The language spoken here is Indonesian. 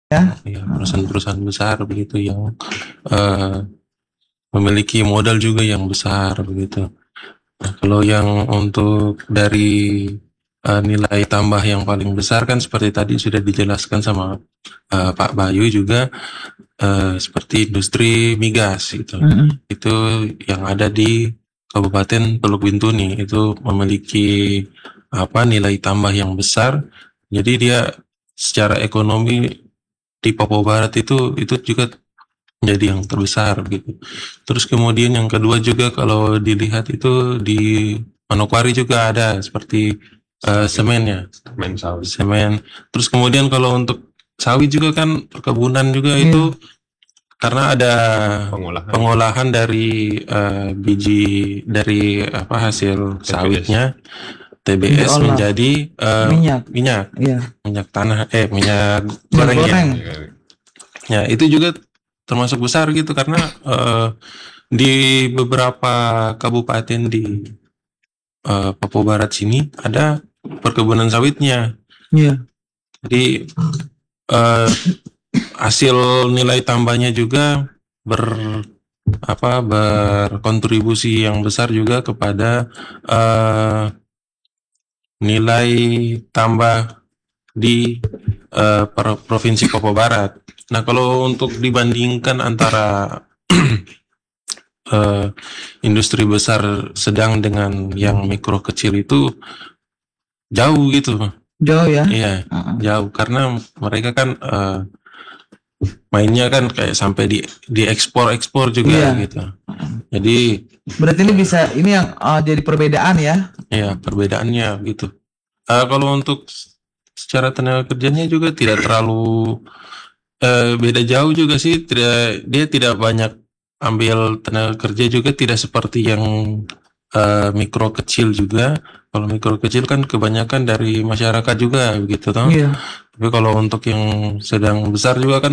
Ya, perusahaan-perusahaan besar begitu yang memiliki modal juga yang besar begitu. Nah, kalau yang untuk dari nilai tambah yang paling besar kan seperti tadi sudah dijelaskan sama Pak Bayu juga, seperti industri migas gitu. Itu yang ada di Kabupaten Teluk Bintuni itu memiliki nilai tambah yang besar. Jadi dia secara ekonomi di Papua Barat itu juga menjadi yang terbesar gitu. Terus kemudian yang kedua juga kalau dilihat itu di Manokwari juga ada seperti semennya, semen. Terus kemudian kalau untuk sawit juga kan perkebunan juga itu karena ada pengolahan dari biji dari hasil sawitnya TBS menjadi minyak tanah minyak goreng. Ya itu juga termasuk besar gitu karena di beberapa kabupaten di Papua Barat sini ada perkebunan sawitnya. Jadi hasil nilai tambahnya juga berkontribusi yang besar juga kepada nilai tambah di Provinsi Papua Barat. Nah, kalau untuk dibandingkan antara industri besar sedang dengan yang mikro kecil itu jauh gitu. Jauh ya? Iya, jauh karena mereka kan mainnya kan kayak sampai di ekspor juga gitu. Jadi berarti ini bisa ini yang jadi perbedaan ya? Iya, perbedaannya gitu. Kalau untuk secara tenaga kerjanya juga tidak terlalu beda jauh juga sih. Dia tidak banyak ambil tenaga kerja juga, tidak seperti yang mikro kecil juga. Kalau mikro kecil kan kebanyakan dari masyarakat juga begitu toh. Tapi kalau untuk yang sedang besar juga kan